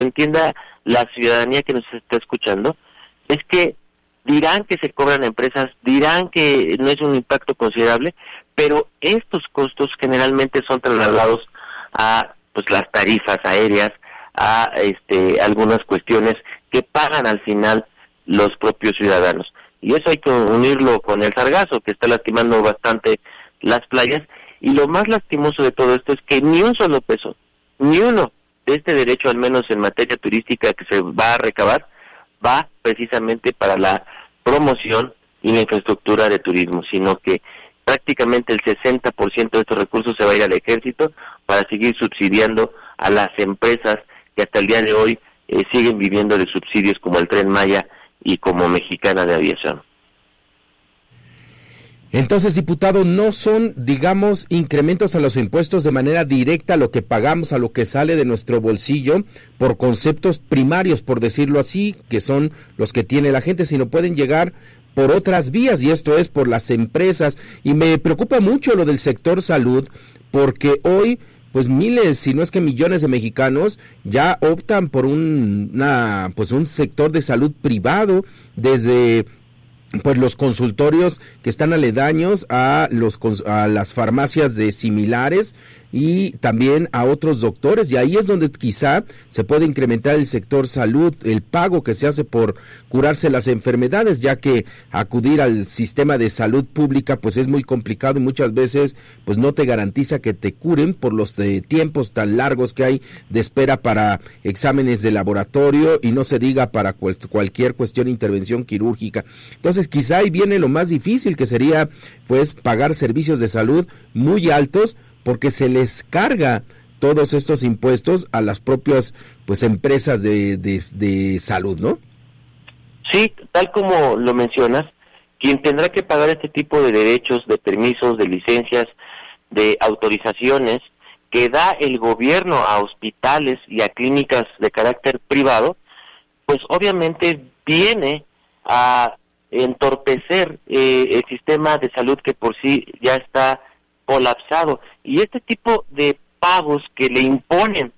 entienda la ciudadanía que nos está escuchando, es que dirán que se cobran empresas, dirán que no es un impacto considerable, pero estos costos generalmente son trasladados a pues las tarifas aéreas, a algunas cuestiones que pagan al final los propios ciudadanos. Y eso hay que unirlo con el sargazo, que está lastimando bastante las playas, y lo más lastimoso de todo esto es que ni un solo peso, ni uno de este derecho, al menos en materia turística que se va a recabar, va precisamente para la promoción y la infraestructura de turismo, sino que prácticamente el 60% de estos recursos se va a ir al ejército para seguir subsidiando a las empresas que hasta el día de hoy siguen viviendo de subsidios como el Tren Maya y como Mexicana de Aviación. Entonces, diputado, no son, digamos, incrementos a los impuestos de manera directa a lo que pagamos, a lo que sale de nuestro bolsillo, por conceptos primarios, por decirlo así, que son los que tiene la gente, sino pueden llegar por otras vías, y esto es por las empresas. Y me preocupa mucho lo del sector salud, porque hoy pues miles, si no es que millones de mexicanos ya optan por un sector de salud privado, desde pues los consultorios que están aledaños a las farmacias de similares y también a otros doctores, y ahí es donde quizá se puede incrementar el sector salud, el pago que se hace por curarse las enfermedades, ya que acudir al sistema de salud pública pues es muy complicado y muchas veces pues no te garantiza que te curen por los tiempos tan largos que hay de espera para exámenes de laboratorio, y no se diga para cualquier cuestión de intervención quirúrgica. Entonces quizá ahí viene lo más difícil, que sería pues pagar servicios de salud muy altos, porque se les carga todos estos impuestos a las propias pues empresas de salud, ¿no? Sí, tal como lo mencionas, quien tendrá que pagar este tipo de derechos, de permisos, de licencias, de autorizaciones que da el gobierno a hospitales y a clínicas de carácter privado, pues obviamente viene a entorpecer el sistema de salud que por sí ya está colapsado. Y este tipo de pagos que le imponen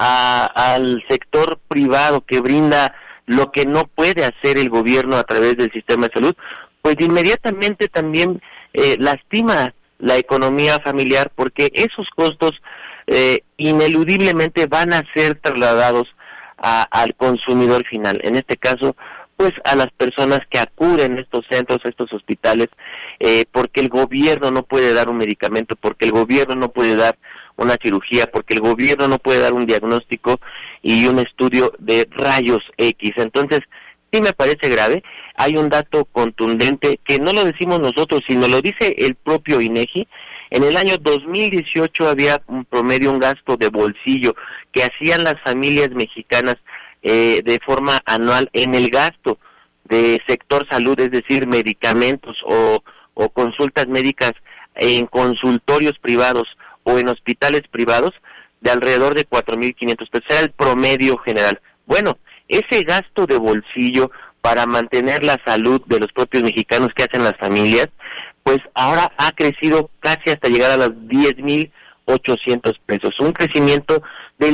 al sector privado, que brinda lo que no puede hacer el gobierno a través del sistema de salud, pues inmediatamente también lastima la economía familiar, porque esos costos ineludiblemente van a ser trasladados al consumidor final, en este caso pues a las personas que acuden a estos centros, a estos hospitales, porque el gobierno no puede dar un medicamento, porque el gobierno no puede dar una cirugía, porque el gobierno no puede dar un diagnóstico y un estudio de rayos X. Entonces, sí me parece grave. Hay un dato contundente que no lo decimos nosotros, sino lo dice el propio INEGI. En el año 2018 había un promedio, un gasto de bolsillo que hacían las familias mexicanas de forma anual en el gasto de sector salud, es decir, medicamentos o consultas médicas en consultorios privados o en hospitales privados, de alrededor de 4,500 pesos, era el promedio general. Bueno, ese gasto de bolsillo para mantener la salud de los propios mexicanos que hacen las familias, pues ahora ha crecido casi hasta llegar a los 10,800 pesos, un crecimiento del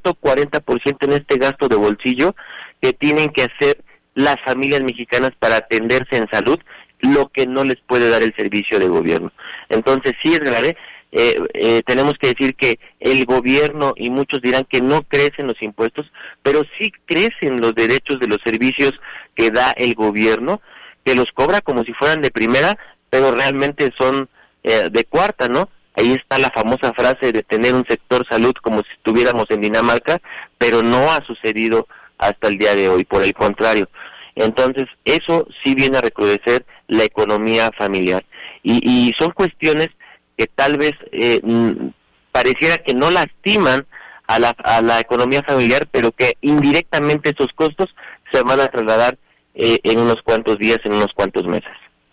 140% en este gasto de bolsillo que tienen que hacer las familias mexicanas para atenderse en salud, lo que no les puede dar el servicio de gobierno. Entonces sí es grave. Tenemos que decir que el gobierno, y muchos dirán que no crecen los impuestos, pero sí crecen los derechos de los servicios que da el gobierno, que los cobra como si fueran de primera, pero realmente son de cuarta, ¿no? Ahí está la famosa frase de tener un sector salud como si estuviéramos en Dinamarca, pero no ha sucedido hasta el día de hoy, por el contrario. Entonces, eso sí viene a recrudecer la economía familiar. Y son cuestiones que tal vez pareciera que no lastiman a la economía familiar, pero que indirectamente esos costos se van a trasladar en unos cuantos días, en unos cuantos meses.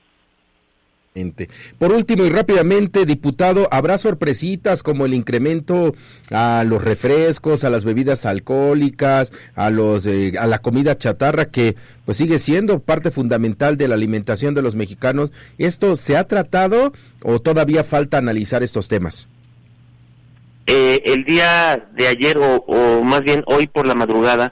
Por último y rápidamente, diputado, ¿habrá sorpresitas como el incremento a los refrescos, a las bebidas alcohólicas, a la comida chatarra, que pues sigue siendo parte fundamental de la alimentación de los mexicanos? ¿Esto se ha tratado o todavía falta analizar estos temas? El día de ayer o más bien hoy por la madrugada